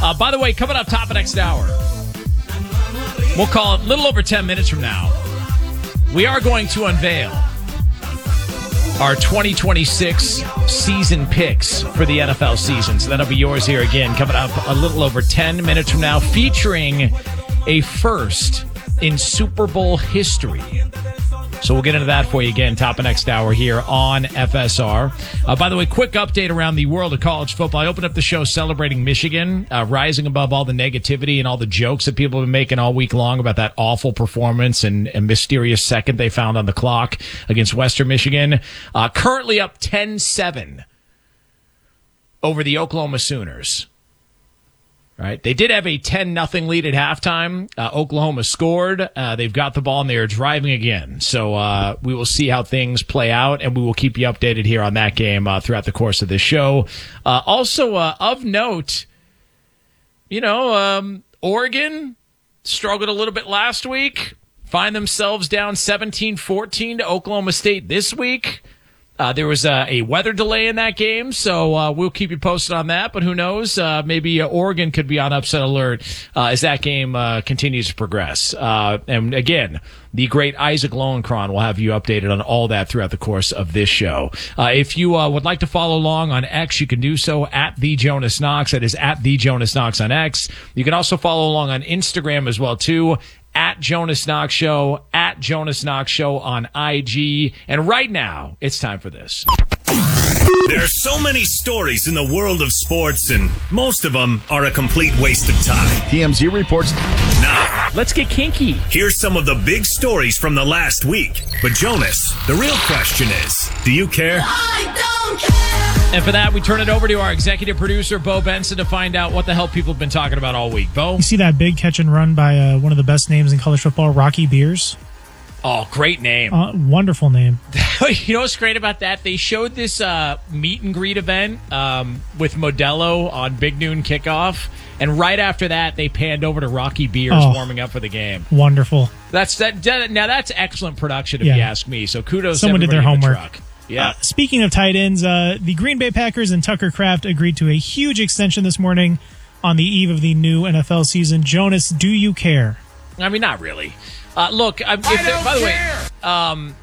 By the way, coming up top of next hour, we'll call it a little over 10 minutes from now, we are going to unveil our 2026 season picks for the NFL season. So that'll be yours here again, coming up a little over 10 minutes from now, featuring a first in Super Bowl history. So we'll get into that for you again, top of next hour here on FSR. By the way, quick update around the world of college football. I opened up the show celebrating Michigan, rising above all the negativity and all the jokes that people have been making all week long about that awful performance and mysterious second they found on the clock against Western Michigan. Currently up 10-7 over the Oklahoma Sooners. Right. They did have a 10-0 lead at halftime. Oklahoma scored. They've got the ball and they are driving again. So we will see how things play out, and we will keep you updated here on that game throughout the course of this show. Also, of note, Oregon struggled a little bit last week. Find themselves down 17-14 to Oklahoma State this week. There was a weather delay in that game, so we'll keep you posted on that. But who knows? Maybe Oregon could be on upset alert as that game continues to progress. And again, the great Isaac Lowenkron will have you updated on all that throughout the course of this show. If you would like to follow along on X, you can do so at The Jonas Knox. That is at The Jonas Knox on X. You can also follow along on Instagram as well, too. At Jonas Knox Show, at Jonas Knox Show on IG. And right now, it's time for this. There are so many stories in the world of sports, and most of them are a complete waste of time. TMZ reports. Now, let's get kinky. Here's some of the big stories from the last week. But Jonas, the real question is, do you care? I don't care. And for that, we turn it over to our executive producer, Bo Benson, to find out what the hell people have been talking about all week. Bo? You see that big catch and run by one of the best names in college football, Rocky Beers? Oh, great name. Wonderful name. You know what's great about that? They showed this meet and greet event with Modelo on Big Noon Kickoff. And right after that, they panned over to Rocky Beers warming up for the game. Wonderful. Now, that's excellent production, if you ask me. So kudos Someone to did their everybody in homework. the truck. Yeah. Speaking of tight ends, the Green Bay Packers and Tucker Kraft agreed to a huge extension this morning on the eve of the new NFL season. Jonas, do you care? I mean, not really. Look, by the way,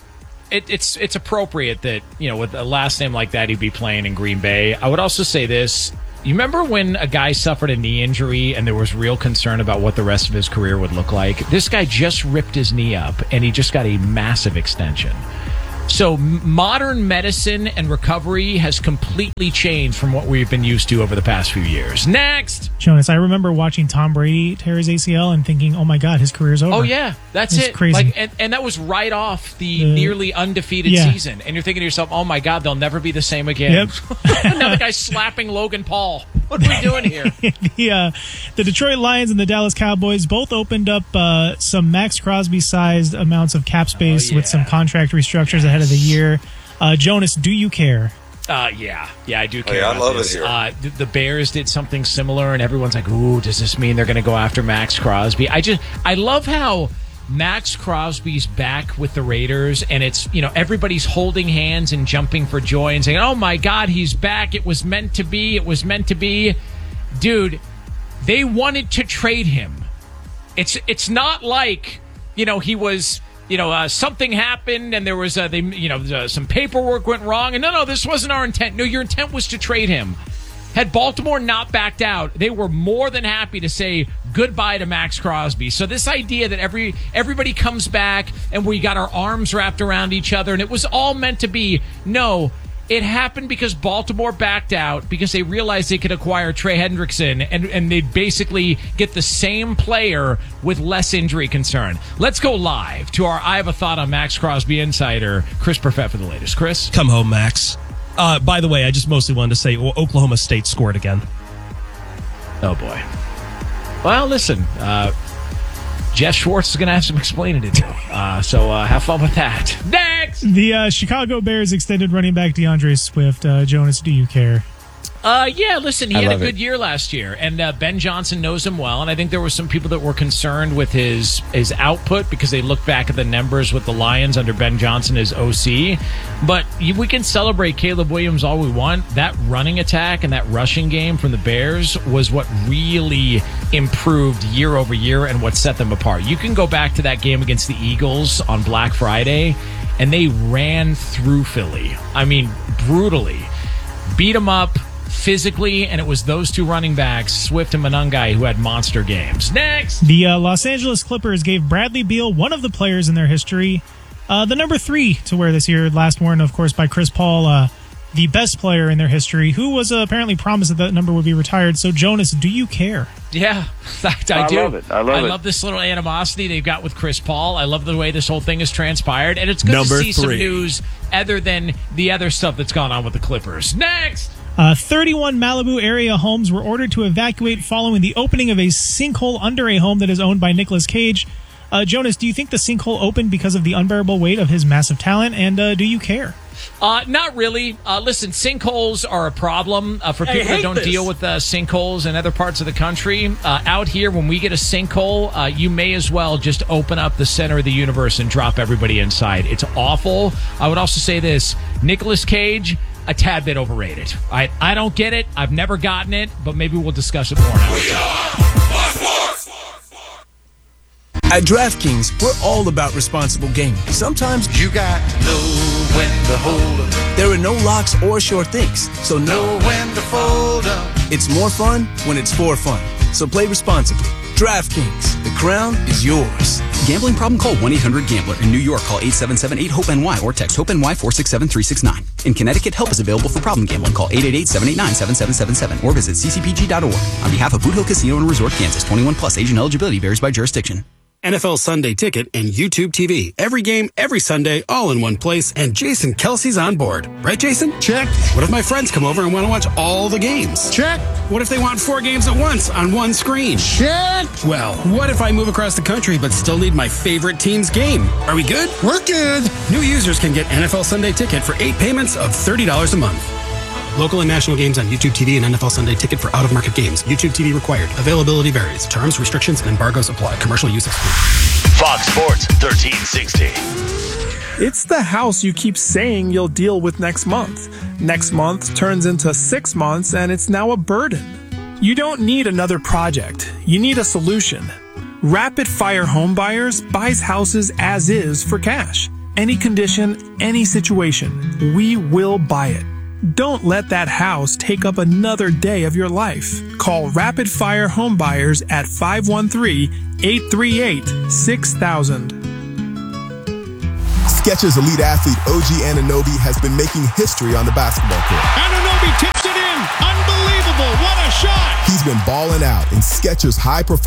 it's appropriate that, with a last name like that, he'd be playing in Green Bay. I would also say this. You remember when a guy suffered a knee injury and there was real concern about what the rest of his career would look like? This guy just ripped his knee up, and he just got a massive extension. So modern medicine and recovery has completely changed from what we've been used to over the past few years. Next! Jonas, I remember watching Tom Brady tear his ACL and thinking, oh my God, his career's over. Oh yeah, that's it. Crazy. And that was right off the nearly undefeated season. And you're thinking to yourself, oh my God, they'll never be the same again. Yep. Now the guy's slapping Logan Paul. What are we doing here? The Detroit Lions and the Dallas Cowboys both opened up some Max Crosby-sized amounts of cap space with some contract restructures ahead of the year. Jonas, do you care? Yeah, I do care. I love this. it here. The Bears did something similar, and everyone's like, "Ooh, does this mean they're going to go after Max Crosby?" I love how Max Crosby's back with the Raiders, and it's, everybody's holding hands and jumping for joy and saying, "Oh my God, he's back! It was meant to be. It was meant to be." Dude, they wanted to trade him. It's not like he was. Something happened and there was some paperwork went wrong, and no, this wasn't our intent. No, your intent was to trade him. Had Baltimore not backed out, they were more than happy to say goodbye to Max Crosby. So this idea that everybody comes back and we got our arms wrapped around each other and it was all meant to be, no. It happened because Baltimore backed out because they realized they could acquire Trey Hendrickson and they'd basically get the same player with less injury concern. Let's go live to our I Have a Thought on Max Crosby insider, Chris Perfett, for the latest. Chris? Come home, Max. By the way, I just mostly wanted to say Oklahoma State scored again. Oh, boy. Well, listen, Jeff Schwartz is going to have some explaining to do. So have fun with that. Next! The Chicago Bears extended running back DeAndre Swift. Jonas, do you care? Yeah, listen, he had a love good it. year last year, and Ben Johnson knows him well, and I think there were some people that were concerned with his output because they look back at the numbers with the Lions under Ben Johnson as OC, but we can celebrate Caleb Williams all we want. That running attack and that rushing game from the Bears was what really improved year over year and what set them apart. You can go back to that game against the Eagles on Black Friday, and they ran through Philly. I mean, brutally. Beat them up physically, and it was those two running backs, Swift and Monangai, who had monster games. Next! The Los Angeles Clippers gave Bradley Beal, one of the players in their history, the number 3 to wear this year, last worn, of course, by Chris Paul, the best player in their history, who was apparently promised that number would be retired. So, Jonas, do you care? Yeah, in fact, I do. Love it. I love this little animosity they've got with Chris Paul. I love the way this whole thing has transpired, and it's good to see some news other than the other stuff that's gone on with the Clippers. Next! 31 Malibu area homes were ordered to evacuate following the opening of a sinkhole under a home that is owned by Nicolas Cage. Jonas, do you think the sinkhole opened because of the unbearable weight of his massive talent, and do you care? Not really. Listen, sinkholes are a problem for people that don't deal with sinkholes in other parts of the country. Out here, when we get a sinkhole, you may as well just open up the center of the universe and drop everybody inside. It's awful. I would also say this, Nicolas Cage, a tad bit overrated. I don't get it. I've never gotten it, but maybe we'll discuss it more now. At DraftKings, we're all about responsible gaming. Sometimes you got to know when to hold up. There are no locks or sure things, so know when to fold up. It's more fun when it's for fun. So play responsibly. DraftKings, the crown is yours. Gambling problem? Call 1-800-GAMBLER. In New York, call 877-8-HOPE-NY or text HOPE-NY 467-369. In Connecticut, help is available for problem gambling. Call 888-789-7777 or visit ccpg.org. On behalf of Boot Hill Casino and Resort, Kansas, 21 plus, age and eligibility varies by jurisdiction. NFL Sunday Ticket and YouTube TV. Every game, every Sunday, all in one place, and Jason Kelsey's on board. Right, Jason? Check. What if my friends come over and want to watch all the games? Check. What if they want 4 games at once on one screen? Check. Well, what if I move across the country but still need my favorite team's game? Are we good? We're good. New users can get NFL Sunday Ticket for 8 payments of $30 a month. Local and national games on YouTube TV and NFL Sunday Ticket for out-of-market games. YouTube TV required. Availability varies. Terms, restrictions, and embargoes apply. Commercial use excluded. Fox Sports 1360. It's the house you keep saying you'll deal with next month. Next month turns into 6 months, and it's now a burden. You don't need another project. You need a solution. Rapid Fire Home Buyers buys houses as is for cash. Any condition, any situation. We will buy it. Don't let that house take up another day of your life. Call Rapid Fire Home Buyers at 513-838-6000. Skechers elite athlete OG Anunoby has been making history on the basketball court. Anunoby tips it in. Unbelievable. What a shot. He's been balling out in Skechers high performance